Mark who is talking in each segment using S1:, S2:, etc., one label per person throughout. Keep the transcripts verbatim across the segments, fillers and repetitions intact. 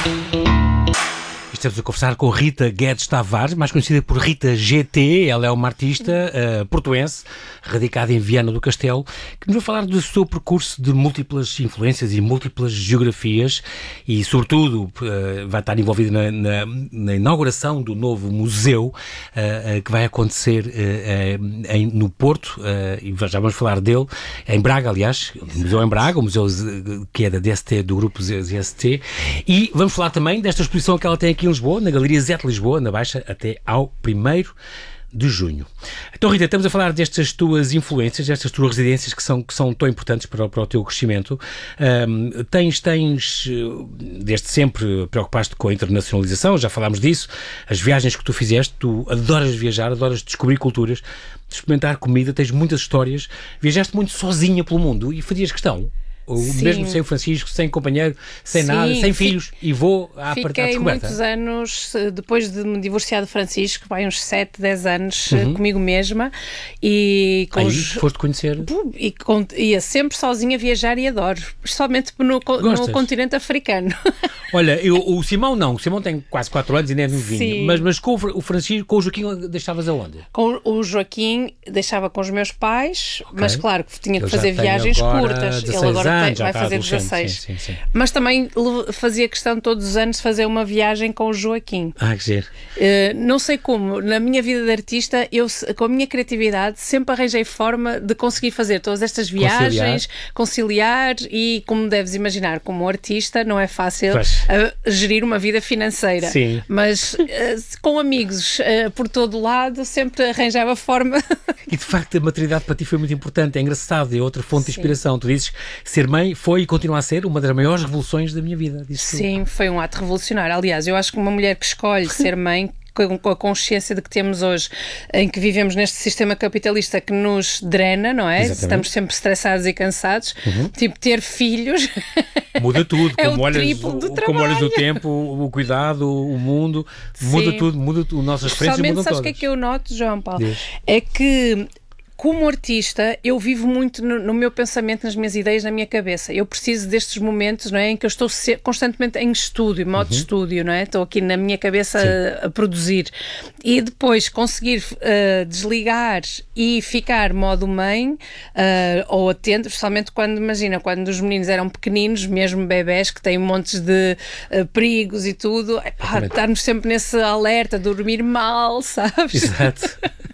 S1: Estamos a conversar com Rita Guedes Tavares, mais conhecida por Rita G T. Ela é uma artista uh, portuense, radicada em Viana do Castelo, que nos vai falar do seu percurso de múltiplas influências e múltiplas geografias e, sobretudo, uh, vai estar envolvida na, na, na inauguração do novo museu uh, uh, que vai acontecer uh, uh, em, no Porto, uh, e já vamos falar dele, em Braga, aliás, o museu em Braga, o museu que é da D S T, do grupo D S T, e vamos falar também desta exposição que ela tem aqui em Lisboa, na Galeria Zé de Lisboa, na Baixa, até ao primeiro de junho. Então, Rita, estamos a falar destas tuas influências, destas tuas residências que são, que são tão importantes para, para o teu crescimento. Um, tens, tens, desde sempre, preocupaste com a internacionalização, já falámos disso, as viagens que tu fizeste, tu adoras viajar, adoras descobrir culturas, experimentar comida, tens muitas histórias, viajaste muito sozinha pelo mundo e fazias questão.
S2: Sim.
S1: Mesmo sem o Francisco, sem companheiro, sem
S2: Sim,
S1: nada, sem
S2: fi...
S1: filhos, e vou à, à descoberta.
S2: Fiquei muitos anos, depois de me divorciar de Francisco, vai uns sete, dez anos, uhum. comigo mesma, e com
S1: Aí
S2: os...
S1: foste conhecer?
S2: E com... ia sempre sozinha viajar e adoro, especialmente no, no continente africano.
S1: Olha, eu, o Simão não, o Simão tem quase quatro anos e nem é novinho, mas, mas com o Francisco, com o Joaquim, deixavas aonde?
S2: Com o Joaquim deixava com os meus pais, okay. mas claro que tinha que fazer viagens curtas. Ele agora
S1: anos,
S2: vai fazer dezasseis.
S1: Sim, sim, sim.
S2: Mas também fazia questão todos os anos de fazer uma viagem com o Joaquim.
S1: Ah, que giro.
S2: Uh, não sei como, na minha vida de artista, eu com a minha criatividade sempre arranjei forma de conseguir fazer todas estas viagens, conciliar, conciliar e, como deves imaginar, como artista não é fácil uh, gerir uma vida financeira.
S1: Sim.
S2: Mas uh, com amigos uh, por todo lado sempre arranjava forma.
S1: E de facto a maternidade para ti foi muito importante, é engraçado, é outra fonte Sim. de inspiração. Tu dizes ser mãe foi e continua a ser uma das maiores revoluções da minha vida.
S2: Sim, tu. Foi um ato revolucionário. Aliás, eu acho que uma mulher que escolhe ser mãe com a consciência de que temos hoje, em que vivemos neste sistema capitalista que nos drena, não é? Exatamente. Estamos sempre estressados e cansados. Uhum. Tipo, ter filhos...
S1: Muda tudo.
S2: É
S1: como,
S2: o
S1: olhas,
S2: do
S1: como olhas o tempo, o cuidado, o mundo, Sim. muda tudo, muda tudo. Nossas experiências mudam todas.
S2: Sabes o que é que eu noto, João Paulo? Diz. É que... Como artista, eu vivo muito no, no meu pensamento, nas minhas ideias, na minha cabeça. Eu preciso destes momentos, não é, em que eu estou constantemente em estúdio, modo uhum. estúdio, não é? Estou aqui na minha cabeça a, a produzir. E depois conseguir uh, desligar e ficar modo mãe uh, ou atento, especialmente quando, imagina, quando os meninos eram pequeninos, mesmo bebés, que têm montes de uh, perigos e tudo, epá, estarmos sempre nesse alerta, dormir mal, sabes?
S1: Exato.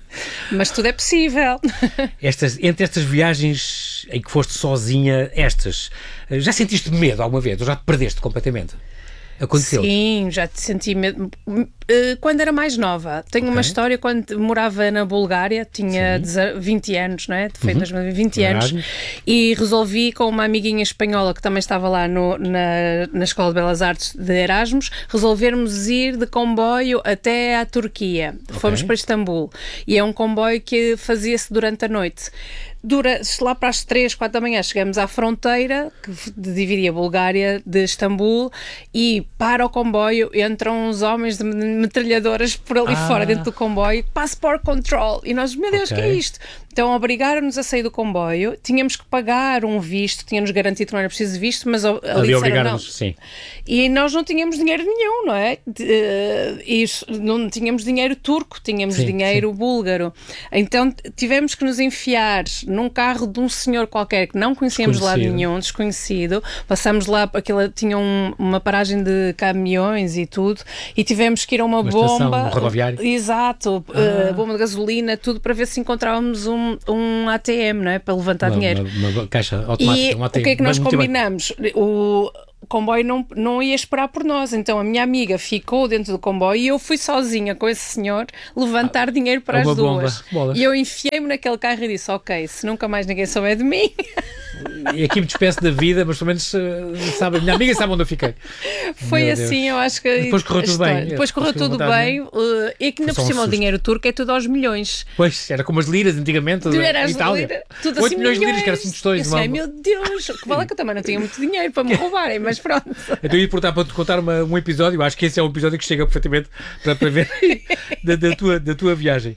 S2: Mas tudo é possível.
S1: Estas, entre estas viagens em que foste sozinha, estas, já sentiste medo alguma vez? Ou já te perdeste completamente? Aconteceu?
S2: Sim, já te senti medo. Quando era mais nova. Tenho okay. uma história quando morava na Bulgária, tinha Sim. vinte anos, não é? Foi em dois mil e vinte uhum. anos. E resolvi com uma amiguinha espanhola que também estava lá no, na, na Escola de Belas Artes de Erasmus, resolvermos ir de comboio até à Turquia. Okay. Fomos para Istambul. E é um comboio que fazia-se durante a noite. Dura, lá para as três, quatro da manhã chegamos à fronteira que dividia a Bulgária de Istambul e para o comboio entram uns homens de metralhadoras por ali ah. fora dentro do comboio, passport control, e nós, meu Deus, o okay. que é isto? Então obrigaram-nos a sair do comboio, tínhamos que pagar um visto, tínhamos garantido que não era preciso visto, mas ali, ali obrigaram-nos,
S1: sim.
S2: E nós não tínhamos dinheiro nenhum, não é? E não tínhamos dinheiro turco, tínhamos sim, dinheiro sim. búlgaro. Então tivemos que nos enfiar num carro de um senhor qualquer que não conhecíamos de lado nenhum, desconhecido. Passamos lá, aquilo tinha um, uma paragem de caminhões e tudo, e tivemos que ir a uma, uma bomba.
S1: Estação, rodoviária.
S2: Exato, ah. uh, bomba de gasolina, tudo para ver se encontrávamos um um A T M, não é? Para levantar
S1: uma,
S2: dinheiro.
S1: Uma, uma caixa automática.
S2: E
S1: um A T M.
S2: O que é que nós combinamos? O comboio não, não ia esperar por nós, então a minha amiga ficou dentro do comboio e eu fui sozinha com esse senhor levantar ah, dinheiro para as duas. Bomba. E eu enfiei-me naquele carro e disse, ok, se nunca mais ninguém souber de mim...
S1: E aqui me despeço da vida, mas pelo menos sabe, a minha amiga sabe onde eu fiquei.
S2: Foi Meu assim, Deus. Eu acho que...
S1: Depois correu tudo bem.
S2: Depois correu tudo bem. Uh, e que ainda por cima um o dinheiro turco é tudo aos milhões.
S1: Pois, era como as liras antigamente.
S2: Tu eras
S1: em Itália.
S2: Lira, tudo
S1: oito
S2: assim
S1: milhões de liras, que era assim tostões.
S2: Ai meu Deus, que vale que eu também não tinha muito dinheiro para me roubarem, mas pronto.
S1: Então eu ia portar para te contar uma, um episódio, acho que esse é um episódio que chega perfeitamente para, para ver da, da, tua, da tua viagem.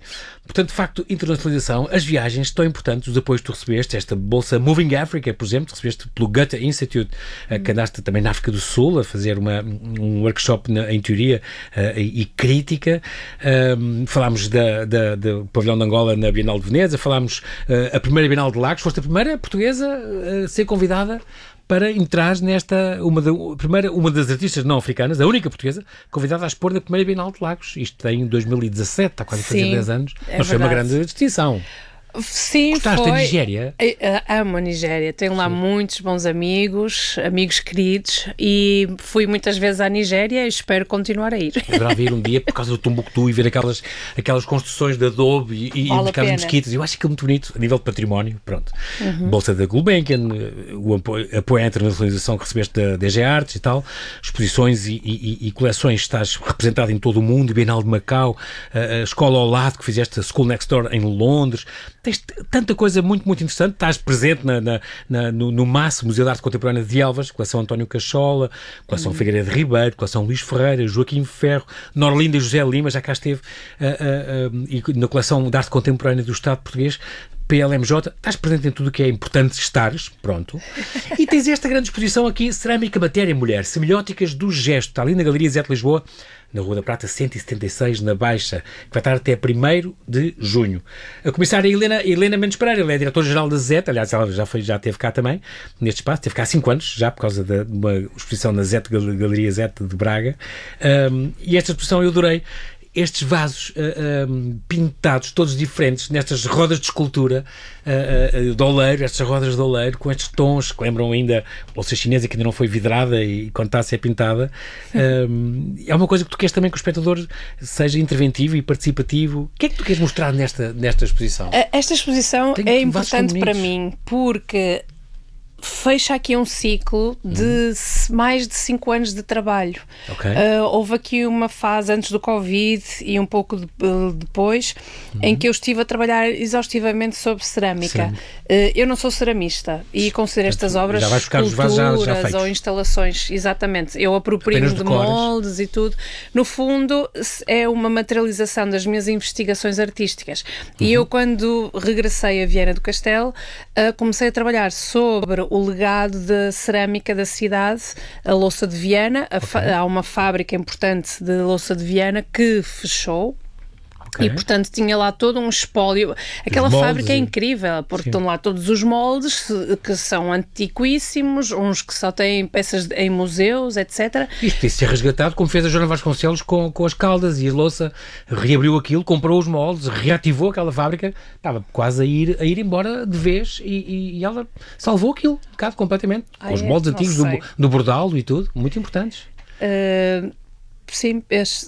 S1: Portanto, de facto, internacionalização, as viagens tão importantes, os apoios que tu recebeste, esta bolsa Moving Africa, por exemplo, recebeste pelo Goethe Institute, uh, que andaste também na África do Sul a fazer uma, um workshop na, em teoria uh, e, e crítica. Um, falámos da, da, do pavilhão de Angola na Bienal de Veneza, falámos uh, a primeira Bienal de Lagos, foste a primeira portuguesa a ser convidada para entrar nesta, uma, da, primeira, uma das artistas não africanas, a única portuguesa, convidada a expor na primeira Bienal de Lagos. Isto em dois mil e dezassete, está quase a fazer dez anos,
S2: é
S1: mas
S2: verdade.
S1: Foi uma grande distinção.
S2: Sim,
S1: Gostaste
S2: foi.
S1: da Nigéria?
S2: Amo a Nigéria. Tenho lá Sim. muitos bons amigos, amigos queridos, e fui muitas vezes à Nigéria e espero continuar a ir.
S1: Adorava ir um dia por causa do Tombuctu e ver aquelas, aquelas construções de adobe e, vale e aquelas mesquitas. Eu acho aquilo muito bonito, a nível de património. Pronto. Uhum. Bolsa da Gulbenkian, o apoio, apoio à internacionalização que recebeste da D G Artes e tal, exposições e, e, e coleções, estás representado em todo o mundo, Bienal de Macau, a, a escola ao lado que fizeste, a School Next Door em Londres. Tens tanta coisa muito, muito interessante. Estás presente na, na, na, no, no MAS, Museu de Arte Contemporânea de Elvas, coleção António Cachola, coleção uhum. Figueiredo Ribeiro, coleção Luís Ferreira, Joaquim Ferro, Norlinda e José Lima, já cá esteve, uh, uh, uh, e na coleção de Arte Contemporânea do Estado Português, P L M J, estás presente em tudo o que é importante estares, pronto. E tens esta grande exposição aqui, Cerâmica, Matéria, Mulher, Semióticas do Gesto, está ali na Galeria Zé de Lisboa, na Rua da Prata cento e setenta e seis, na Baixa, que vai estar até primeiro de junho. A comissária Helena, Helena Mendes Pereira, ela é diretora-geral da Z E T, aliás, ela já, foi, já esteve cá também, neste espaço, esteve cá há cinco anos, já por causa de uma exposição na Z E T, Galeria Z E T de Braga, um, e esta exposição eu adorei. Estes vasos uh, um, pintados, todos diferentes, nestas rodas de escultura uh, uh, de oleiro, estas rodas de oleiro, com estes tons que lembram ainda a bolsa chinesa que ainda não foi vidrada e quando está a ser pintada. Um, é uma coisa que tu queres também que o espectador seja interventivo e participativo. O que é que tu queres mostrar nesta, nesta exposição?
S2: Esta exposição Tem é importante para mim porque fecha aqui um ciclo de hum. mais de cinco anos de trabalho. Okay. Uh, houve aqui uma fase antes do Covid e um pouco de, uh, depois hum. em que eu estive a trabalhar exaustivamente sobre cerâmica. Uh, eu não sou ceramista e considero estas obras já esculturas já, já ou instalações. Exatamente. Eu aproprio-me de moldes e tudo. No fundo, é uma materialização das minhas investigações artísticas. Uhum. E eu, quando regressei a Viana do Castelo, uh, comecei a trabalhar sobre o legado da cerâmica da cidade, a Louça de Viana. A okay. Há uma fábrica importante de louça de Viana que fechou. Okay. E, portanto, tinha lá todo um espólio. Aquela moldes, fábrica é incrível, porque sim. estão lá todos os moldes que são antiquíssimos, uns que só têm peças em museus, etcétera. Isto tem-se resgatado, como fez a Joana Vasconcelos com, com as Caldas, e a Louça reabriu aquilo, comprou os moldes, reativou aquela fábrica, estava quase a ir, a ir embora de vez, e, e, e ela salvou aquilo, um bocado completamente, com ah, os é? moldes Não antigos do, do bordalo e tudo, muito importantes. Uh... Sim,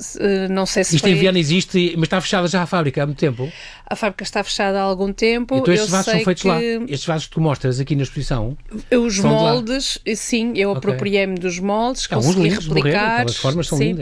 S2: não sei se
S1: Isto
S2: foi...
S1: em Viana existe, mas está fechada já a fábrica há muito tempo?
S2: A fábrica está fechada há algum tempo.
S1: Então estes vasos são feitos
S2: que...
S1: lá? Estes vasos que tu mostras aqui na exposição?
S2: Os moldes, sim, eu okay. apropriei-me dos moldes, é, consegui lindos, replicar.
S1: Aquelas formas são
S2: sim.
S1: lindas.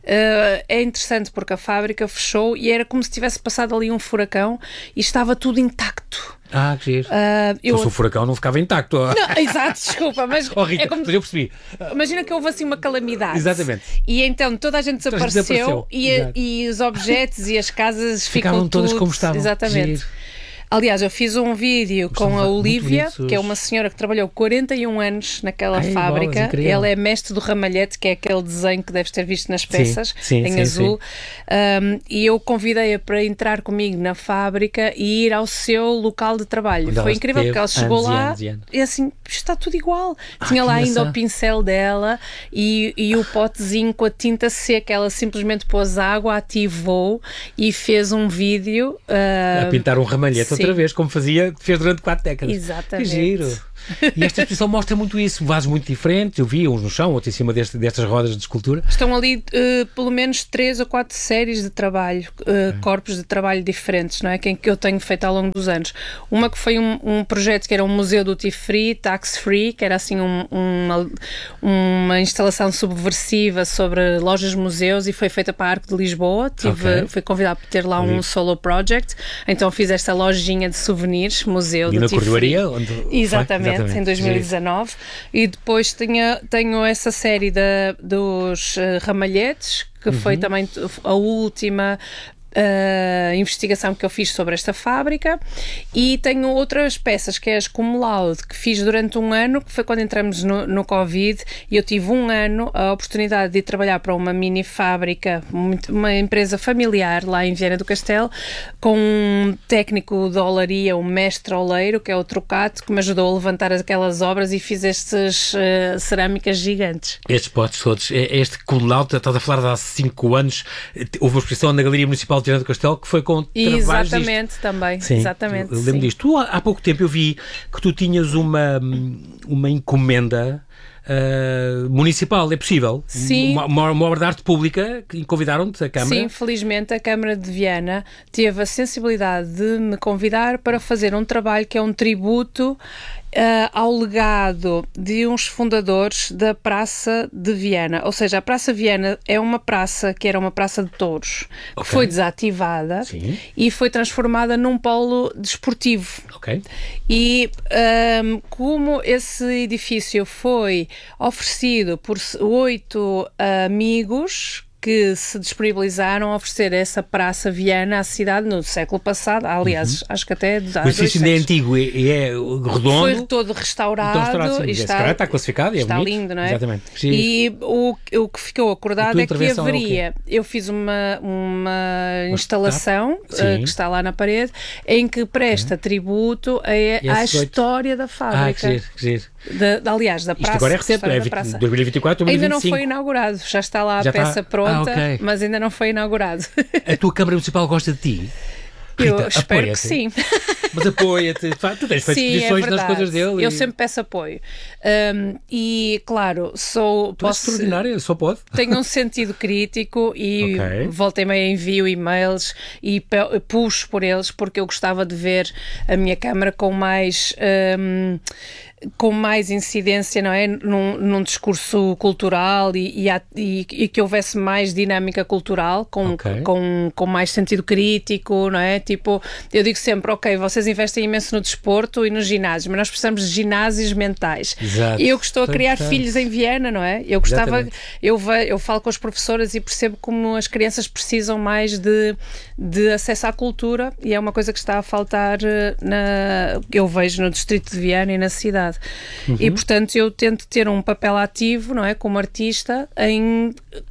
S2: Uh, é interessante porque a fábrica fechou e era como se tivesse passado ali um furacão e estava tudo intacto.
S1: Ah, que giro. Uh, eu... Se fosse um furacão não ficava intacto.
S2: Não, exato, desculpa. Mas
S1: oh, Rita,
S2: é como...
S1: mas eu percebi.
S2: Imagina que houve assim uma calamidade.
S1: Exatamente.
S2: E então toda a gente desapareceu, desapareceu. E, a, e os objetos e as casas
S1: ficaram
S2: ficam
S1: todas
S2: tudo...
S1: como estavam.
S2: Exatamente.
S1: Giro.
S2: Aliás, eu fiz um vídeo
S1: Mas
S2: com a Olívia,
S1: bonito,
S2: que é uma senhora que trabalhou quarenta e um anos naquela
S1: Ai,
S2: fábrica.
S1: Bolas,
S2: ela é mestre do ramalhete, que é aquele desenho que deves ter visto nas peças,
S1: sim, sim,
S2: em
S1: sim,
S2: azul. Sim. Um, e eu convidei-a para entrar comigo na fábrica e ir ao seu local de trabalho. Onde Foi incrível, porque ela chegou
S1: anos
S2: lá
S1: e, anos e, anos.
S2: e assim, está tudo igual.
S1: Ah,
S2: Tinha lá ainda
S1: engraçado.
S2: o pincel dela e, e o potezinho com a tinta seca. Ela simplesmente pôs água, ativou e fez um vídeo. Uh,
S1: a pintar um ramalhete
S2: sim.
S1: outra vez, como fazia fez durante quatro décadas.
S2: Exatamente.
S1: Que giro. E esta exposição mostra muito isso, vasos muito diferentes, eu vi uns no chão, outros em cima deste, destas rodas de escultura.
S2: Estão ali uh, pelo menos três ou quatro séries de trabalho, uh, é. corpos de trabalho diferentes, não é? Que eu tenho feito ao longo dos anos. Uma que foi um, um projeto que era um museu duty free, tax free, que era assim um, uma, uma instalação subversiva sobre lojas museus e foi feita para a Arco de Lisboa. Tive, okay. Fui convidado para ter lá Ali. um solo project, então fiz esta lojinha de souvenirs, museu
S1: e
S2: duty
S1: na
S2: free.
S1: Onde
S2: Exatamente. Exatamente. Em dois mil e dezanove, e depois tinha, tenho essa série da, dos uh, ramalhetes, que uhum. foi também a última, a investigação que eu fiz sobre esta fábrica, e tenho outras peças, que é as cum laude, que fiz durante um ano, que foi quando entramos no, no Covid, e eu tive um ano a oportunidade de ir trabalhar para uma mini fábrica, uma empresa familiar lá em Viana do Castelo, com um técnico de olaria, um mestre oleiro, que é o Trocato, que me ajudou a levantar aquelas obras e fiz estas uh, cerâmicas gigantes.
S1: Estes potes todos, este cum laude, estás a falar de há cinco anos, houve uma exposição na Galeria Municipal de Viana do Castelo, que foi com trabalhos...
S2: Exatamente, disto. também.
S1: Sim,
S2: exatamente.
S1: Eu lembro disto. Tu, há pouco tempo, eu vi que tu tinhas uma, uma encomenda uh, municipal, é possível?
S2: Sim.
S1: Uma, uma, uma obra de arte pública, que convidaram-te a Câmara?
S2: Sim, felizmente a Câmara de Viana teve a sensibilidade de me convidar para fazer um trabalho que é um tributo Uh, ao legado de uns fundadores da Praça de Viana. Ou seja, a Praça Viana é uma praça que era uma praça de touros, okay. que foi desativada. Sim. E foi transformada num polo desportivo.
S1: Okay.
S2: E um, como esse edifício foi oferecido por oito amigos que se disponibilizaram a oferecer essa Praça Viana à cidade no século passado, aliás, uhum. acho que até...
S1: O edifício ainda é antigo e é redondo.
S2: Foi todo restaurado. Então,
S1: e está, está classificado e é
S2: está
S1: bonito.
S2: lindo, não é?
S1: Exatamente.
S2: E o, o que ficou acordado é que haveria...
S1: É
S2: eu fiz uma, uma instalação uh, que está lá na parede, em que presta uhum. tributo a, à história da fábrica.
S1: Ah, que giro, que giro.
S2: De, de, aliás, da praça.
S1: Isto agora é recente, é dois mil e vinte e quatro, dois mil e vinte e cinco.
S2: Ainda não foi inaugurado, já está lá
S1: já
S2: a peça
S1: está...
S2: pronta,
S1: ah, okay.
S2: mas ainda não foi inaugurado.
S1: A tua Câmara Municipal gosta de ti?
S2: Rita, eu espero que sim.
S1: Mas apoia-te. Tu tens feito exposições é nas coisas dele.
S2: Eu
S1: e...
S2: sempre peço apoio. Um, e, claro, sou...
S1: Tu posso, és extraordinária, só pode.
S2: Tenho um sentido crítico e okay. volta e meia envio e-mails e puxo por eles, porque eu gostava de ver a minha Câmara com mais... Um, com mais incidência, não é? Num, num discurso cultural e, e, e, e que houvesse mais dinâmica cultural, com, okay. com, com mais sentido crítico, não é? Tipo, eu digo sempre, ok, vocês investem imenso no desporto e nos ginásios, mas nós precisamos de ginásios mentais.
S1: Exato.
S2: Eu que estou a criar Exato. filhos em Viana, não é? Eu gostava, eu, ve, eu falo com as professoras e percebo como as crianças precisam mais de, de acesso à cultura, e é uma coisa que está a faltar na, eu vejo no distrito de Viana e na cidade. Uhum. E, portanto, eu tento ter um papel ativo, não é, como artista, em,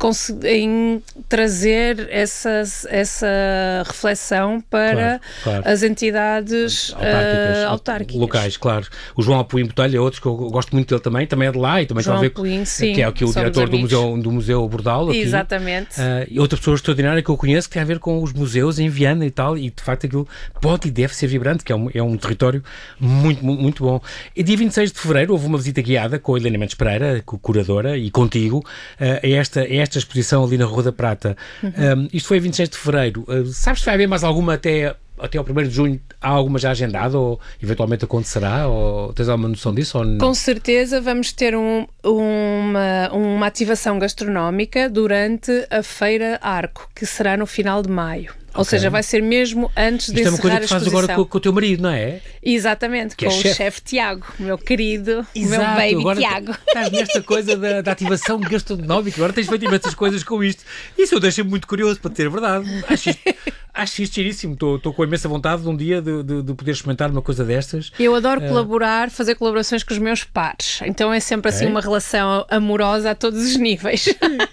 S2: em trazer essa, essa reflexão para claro, claro. as entidades autárquicas, uh, autárquicas.
S1: Locais, claro. O João Apuim Botelho é outro que eu gosto muito dele também, também é de lá e também
S2: João
S1: está a ver
S2: Apuim, sim,
S1: que é, que é o diretor do museu, do museu Bordal. Aqui.
S2: Exatamente.
S1: Uh, e outra pessoa extraordinária que eu conheço que tem a ver com os museus em Viana e tal, e de facto aquilo pode e deve ser vibrante, que é um, é um território muito, muito, muito bom. E dia vinte e seis de fevereiro houve uma visita guiada com a Helena Mendes Pereira, curadora, e contigo, uh, a, esta, a esta exposição ali na Rua da Prata. Uhum. Um, isto foi a vinte e seis de fevereiro. Uh, sabes se vai haver mais alguma até, até ao primeiro de junho? Há alguma já agendada ou eventualmente acontecerá? Ou tens alguma noção disso? Ou não?
S2: Com certeza vamos ter um, uma, uma ativação gastronómica durante a Feira Arco, que será no final de maio. Ou okay. seja, vai ser mesmo antes de encerrar a exposição. Isto é uma coisa que fazes agora com, com o teu marido, não é? Exatamente, que com é o chefe Tiago, o meu querido, o meu baby agora Tiago.
S1: Estás nesta coisa da, da ativação gastronómica, agora tens feito imensas coisas com isto. Isso eu deixo-me muito curioso, para ter verdade. Acho isto, acho isto giríssimo. Estou, estou com a imensa vontade de um dia de, de, de poder experimentar uma coisa destas.
S2: Eu adoro uh... colaborar, fazer colaborações com os meus pares. Então é sempre assim é? uma relação amorosa a todos os níveis.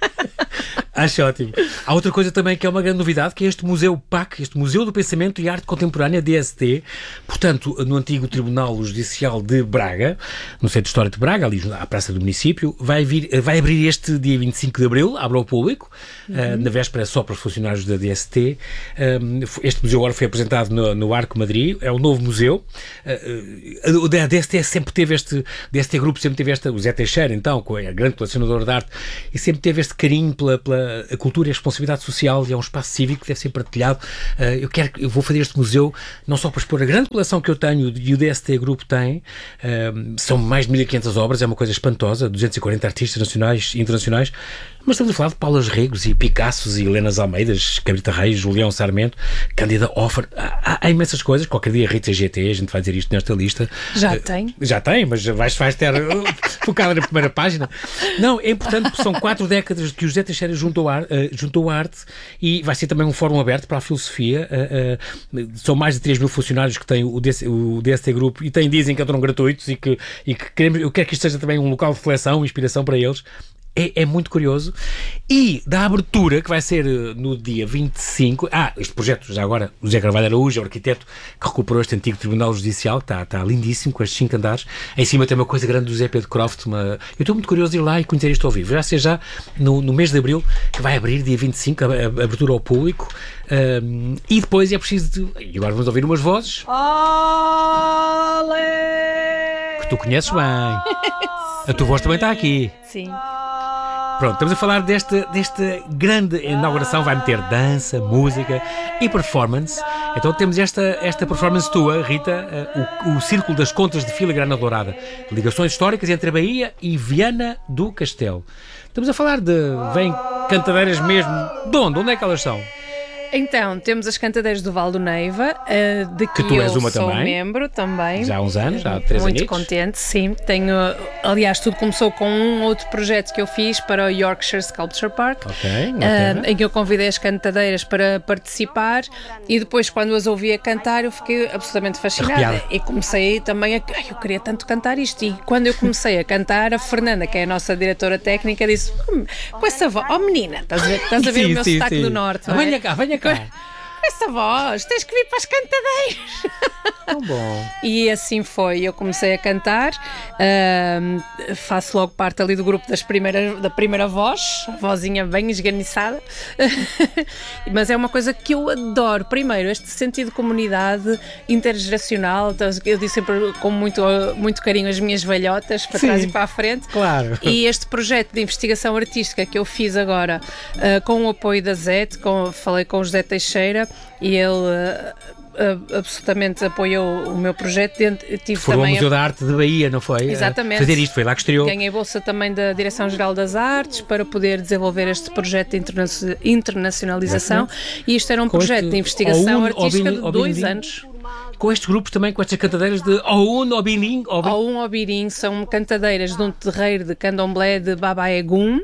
S1: Acho ótimo. Há outra coisa também que é uma grande novidade, que é este Museu P A C, este Museu do Pensamento e Arte Contemporânea, D S T, portanto, no antigo Tribunal Judicial de Braga, no Centro de História de Braga, ali à Praça do Município, vai, vir, vai abrir este dia vinte e cinco de abril, abre ao público, uhum. uh, na véspera só para os funcionários da D S T. Um, este museu agora foi apresentado no, no Arco Madrid, é um novo museu. Uh, uh, a D S T sempre teve este, D S T Grupo sempre teve esta, o Zé Teixeira, então, que é grande colecionador de arte, e sempre teve este carinho pela, pela a cultura e a responsabilidade social, e é um espaço cívico que deve ser partilhado. Uh, eu quero, eu vou fazer este museu não só para expor a grande coleção que eu tenho e o D S T Grupo tem, uh, são mais de mil e quinhentas obras, é uma coisa espantosa, duzentos e quarenta artistas nacionais e internacionais, Mas estamos a falar de Paulas Regos e Picassos e Helenas Almeidas, Cabrita Reis, Julião Sarmento, Cândida Offer. Há, há imensas coisas. Qualquer dia Rita G T, a gente vai dizer isto nesta lista.
S2: Já
S1: uh,
S2: tem.
S1: Já tem, mas vais, vais ter focada na primeira página. Não, é importante porque são quatro décadas que o José Teixeira juntou a, uh, juntou a arte e vai ser também um fórum aberto para a filosofia. Uh, uh, são mais de três mil funcionários que têm o, D C, o D S T Group e têm, dizem que entram gratuitos e que, e que queremos, eu quero que isto seja também um local de reflexão, inspiração para eles. É, é muito curioso. E da abertura, que vai ser no dia vinte e cinco... Ah, este projeto, já agora, o José Carvalho Araújo, o arquiteto que recuperou este antigo Tribunal Judicial, que está, está lindíssimo, com estes cinco andares. Em cima tem uma coisa grande do José Pedro Croft. Uma... Eu estou muito curioso de ir lá e conhecer isto ao vivo. Já sei já no, no mês de Abril, que vai abrir, dia vinte e cinco, a, a, a abertura ao público. Um, e depois é preciso de... E agora vamos ouvir umas vozes.
S2: Olé!
S1: Que tu conheces bem. A tua voz também está aqui.
S2: Sim.
S1: Pronto, estamos a falar desta, desta grande inauguração, vai meter dança, música e performance. Então temos esta, esta performance tua, Rita, uh, o, o Círculo das Contas de Filigrana Dourada. Ligações históricas entre a Bahia e Viana do Castelo. Estamos a falar de... Vêm cantadeiras mesmo... De onde? Onde é que elas são?
S2: Então, temos as cantadeiras do Val do Neiva, uh, de que,
S1: que tu és
S2: eu
S1: uma
S2: sou
S1: também.
S2: membro também.
S1: Já há uns anos, já há três anos.
S2: Muito contente, sim. Tenho, aliás, tudo começou com um outro projeto que eu fiz para o Yorkshire Sculpture Park,
S1: Ok,
S2: uh, em que eu convidei as cantadeiras para participar e depois, quando as ouvia cantar, eu fiquei absolutamente fascinada.
S1: Arrepiada.
S2: E comecei também a... Ai, eu queria tanto cantar isto. E quando eu comecei a cantar, a Fernanda, que é a nossa diretora técnica, disse, hum, com essa voz, oh menina, estás a ver, estás a ver
S1: sim,
S2: o meu
S1: sim,
S2: sotaque
S1: sim.
S2: do norte, não é?
S1: Venha cá, venha cá.
S2: Com essa voz, tens que vir para as cantadeiras.
S1: Tão bom.
S2: E assim foi, eu comecei a cantar, uh, faço logo parte ali do grupo das primeiras, da primeira voz, a vozinha bem esganiçada, mas é uma coisa que eu adoro. Primeiro, este sentido de comunidade intergeracional, eu disse sempre com muito, muito carinho as minhas velhotas, para Sim, trás e para a frente.
S1: Claro.
S2: E este projeto de investigação artística que eu fiz agora, uh, com o apoio da Z E T, com, falei com o José Teixeira, e ele uh, uh, absolutamente apoiou o meu projeto. Tive
S1: Formou
S2: também
S1: o Museu
S2: a...
S1: da Arte de Bahia, não foi?
S2: Exatamente.
S1: Fazer isto, foi lá que estreou.
S2: Ganhei bolsa também da Direção-Geral das Artes para poder desenvolver este projeto de interna internacionalização. Exatamente. E isto era um com projeto este... de investigação artística de dois anos.
S1: Com estes grupos também, com estas cantadeiras de Oun, Obinim?
S2: Oun, Obirim, são cantadeiras de um terreiro de candomblé de Baba Egum.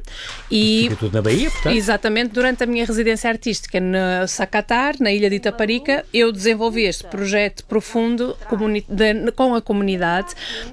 S2: E
S1: fica tudo na Bahia, portanto?
S2: Exatamente, durante a minha residência artística no Sacatar, na ilha de Itaparica, eu desenvolvi este projeto profundo de, com a comunidade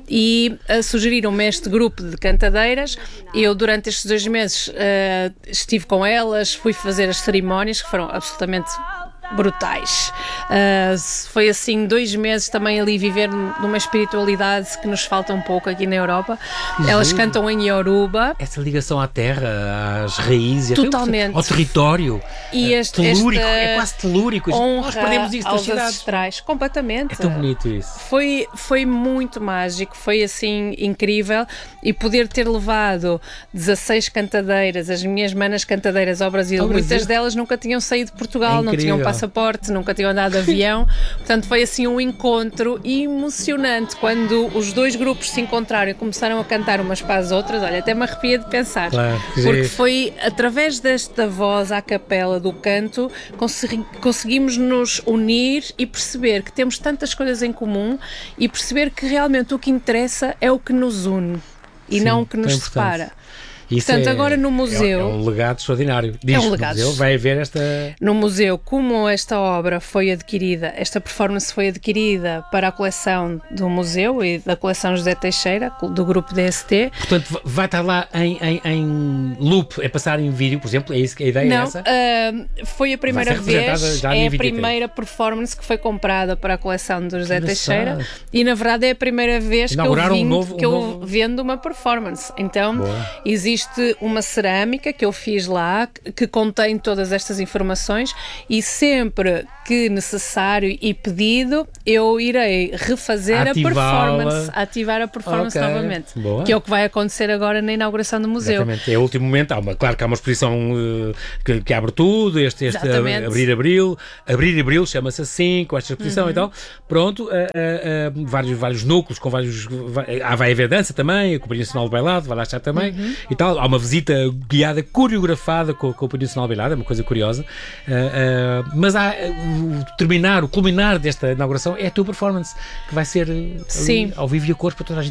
S2: e uh, sugeriram-me este grupo de cantadeiras. Eu, durante estes dois meses, uh, estive com elas, fui fazer as cerimónias, que foram absolutamente brutais. Uh, foi assim dois meses também ali viver numa espiritualidade que nos falta um pouco aqui na Europa. Uhum. Elas cantam em Yoruba.
S1: Essa ligação à terra, às raízes,
S2: totalmente,
S1: ao território.
S2: E este,
S1: telúrico,
S2: esta
S1: é quase telúrico. Nós perdemos isso
S2: aos
S1: das cidades.
S2: Ancestrais, completamente.
S1: É tão bonito isso.
S2: Foi, foi muito mágico, foi assim incrível, e poder ter levado dezasseis cantadeiras, as minhas manas cantadeiras ao Brasil, ao Brasil. Muitas delas nunca tinham saído de Portugal, é não tinham passaporte, nunca tinham andado de avião, portanto foi assim um encontro emocionante quando os dois grupos se encontraram e começaram a cantar umas para as outras. Olha, até me arrepia de pensar,
S1: claro,
S2: porque foi através desta voz à capela do canto consegui, conseguimos nos unir e perceber que temos tantas coisas em comum e perceber que realmente o que interessa é o que nos une e Sim, não o que nos separa.
S1: Isso
S2: Portanto,
S1: é,
S2: agora no museu...
S1: É, é um legado extraordinário. Diz,
S2: é um legado.
S1: No museu vai haver esta...
S2: No museu, como esta obra foi adquirida, esta performance foi adquirida para a coleção do museu e da coleção José Teixeira, do grupo D S T.
S1: Portanto, vai estar lá em, em, em loop, é passar em vídeo, por exemplo? É isso que a ideia
S2: Não,
S1: é essa?
S2: Uh, foi a primeira vez,
S1: já
S2: é a primeira performance que foi comprada para a coleção do José Teixeira e, na verdade, é a primeira vez que eu, vim, um novo, que um eu novo... vendo uma performance. Então, Boa. existe Existe uma cerâmica que eu fiz lá que contém todas estas informações e sempre que necessário e pedido eu irei refazer a performance, ativar a performance okay. novamente, Boa. que é o que vai acontecer agora na inauguração do museu.
S1: Exatamente, é o último momento, há uma, claro que há uma exposição uh, que, que abre tudo, este, este uh, Abrir Abril, Abrir Abril chama-se assim, com esta exposição uhum. e tal, pronto, uh, uh, uh, vários, vários núcleos, com vários, vai, vai haver dança também, a Companhia Nacional do Bailado vai lá estar também uhum. e tal. Nacional. Há uma visita guiada, coreografada com, com o Companhia Nacional Bailado, é uma coisa curiosa. Uh, uh, mas há, uh, o terminar, o culminar desta inauguração é a tua performance, que vai ser uh, ali, ao vivo e a cores para toda a gente